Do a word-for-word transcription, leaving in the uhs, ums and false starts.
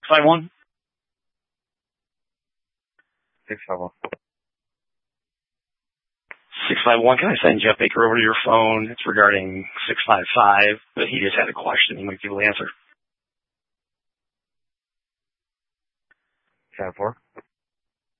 five one? six five one. six five one, can I send Jeff Baker over to your phone? It's regarding six five five, but he just had a question. He might be able to answer. seven four.